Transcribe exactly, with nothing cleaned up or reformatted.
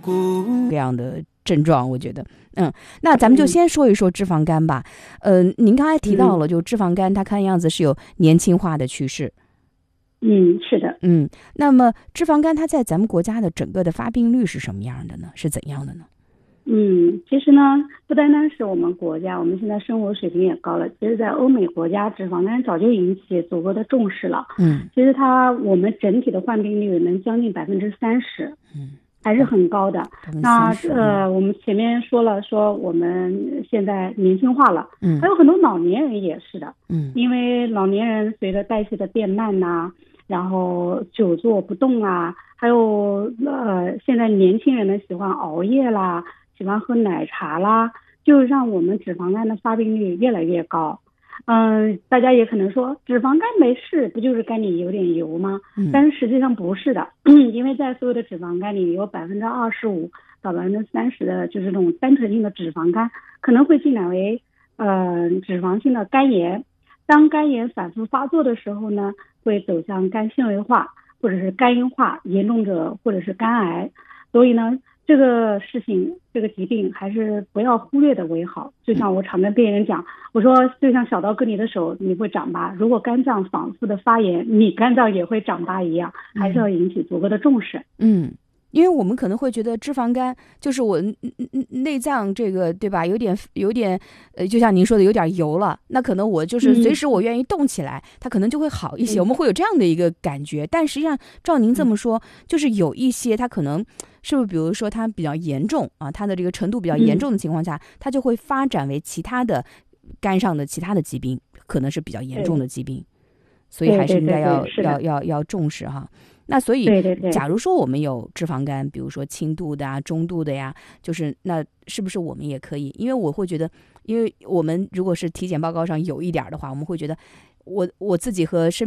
这样的症状，我觉得，嗯，那咱们就先说一说脂肪肝吧。呃，您刚才提到了，就脂肪肝它看样子是有年轻化的趋势。 嗯，是的。 嗯，那么脂肪肝它在咱们国家的整个的发病率是什么样的呢？是怎样的呢？ 嗯，其实呢，不单单是我们国家，我们现在生活水平也高了。其实，在欧美国家，脂肪肝早就引起足够的重视了。 嗯， 其实它我们整体的患病率能将近百分之三十， 嗯， 还是很高的。那呃，我们前面说了，说我们现在年轻化了， 嗯， 还有很多老年人也是的， 嗯，因为老年人随着代谢的变慢呐、啊，然后久坐不动啊，还有呃，现在年轻人呢喜欢熬夜啦。喜欢喝奶茶啦，就让我们脂肪肝的发病率越来越高。嗯，大家也可能说脂肪肝没事，不就是肝里有点油吗？ 嗯、 但是实际上不是的，因为在所有的脂肪肝里有百分之二十五到百分之三十的就是这种单纯性的脂肪肝可能会进展为呃脂肪性的肝炎。当肝炎反复发作的时候呢，会走向肝纤维化或者是肝硬化，严重者或者是肝癌。所以呢，这个事情，这个疾病还是不要忽略的为好。就像我常跟病人讲，我说就像小刀割你的手，你会长疤；如果肝脏反复的发炎，你肝脏也会长疤一样，还是要引起足够的重视。 嗯。因为我们可能会觉得脂肪肝就是我内脏这个对吧，有点有点呃，就像您说的有点油了，那可能我就是随时我愿意动起来，嗯、它可能就会好一些、嗯。我们会有这样的一个感觉，但实际上照您这么说，就是有一些它可能是不是，比如说它比较严重啊，它的这个程度比较严重的情况下，嗯、它就会发展为其他的肝上的其他的疾病，可能是比较严重的疾病，所以还是应该要对对对对要要要重视哈。那所以对对对， 假如说我们有脂肪肝，比如说轻度的啊、中度的呀，就是那是不是我们也可以？因为我会觉得，因为我们如果是体检报告上有一点的话，我们会觉得我我自己和身